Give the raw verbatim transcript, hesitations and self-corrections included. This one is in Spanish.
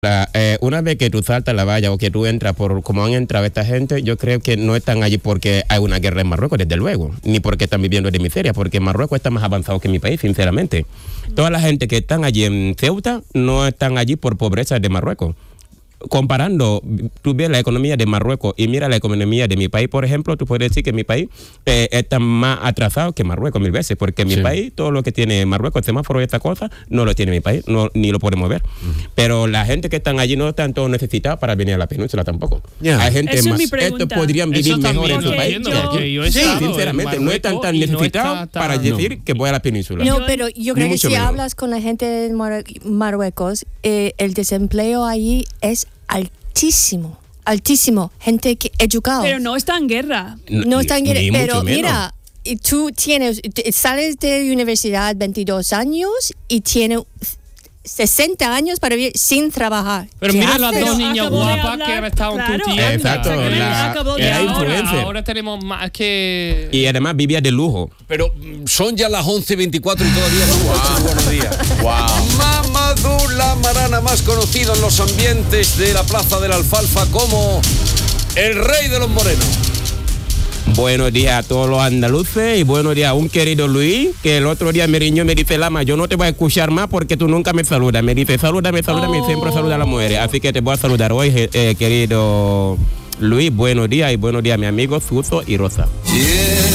Eh, una vez que tú saltas la valla o que tú entras por como han entrado esta gente, yo creo que no están allí porque hay una guerra en Marruecos, desde luego, ni porque están viviendo de miseria, porque Marruecos está más avanzado que mi país, sinceramente. Toda la gente que están allí en Ceuta no están allí por pobreza de Marruecos. Comparando, tú ves la economía de Marruecos y mira la economía de mi país, por ejemplo, tú puedes decir que mi país eh, está más atrasado que Marruecos mil veces, porque mi sí. país, todo lo que tiene Marruecos, el semáforo y esta cosa, no lo tiene mi país, no, ni lo podemos ver. Uh-huh. Pero la gente que están allí no están todos necesitados para venir a la península tampoco. Yeah. Hay gente Eso más, es estos podrían vivir mejor en su país. Yo, yo sí, sinceramente, no están tan necesitados no para tan, decir no. que voy a la península. No, pero yo creo que si menos. hablas con la gente de Mar- Marruecos, eh, el desempleo allí es altísimo, altísimo, gente que educada. Pero no está en guerra. No, no está en guerra, pero mira, tú tienes, sales de universidad veintidós años y tienes sesenta años para vivir sin trabajar. Pero mira las dos niñas guapas que han estado en tu tía. Exacto, la, era influencer. Ahora tenemos más que... Y además vivía de lujo. Pero son ya las once y veinticuatro y todavía no wow. Buenos días. Wow. Mamadou Lamarana, más conocido en los ambientes de la Plaza de la Alfalfa como el rey de los morenos. Buenos días a todos los andaluces y buenos días a un querido Luis, que el otro día me riñó y me dice, Lama, yo no te voy a escuchar más porque tú nunca me saludas. Me dice, salúdame, salúdame, oh. siempre saluda a las mujeres. Así que te voy a saludar hoy, eh, querido Luis. Buenos días y buenos días a mi amigo Suso y Rosa. Yeah.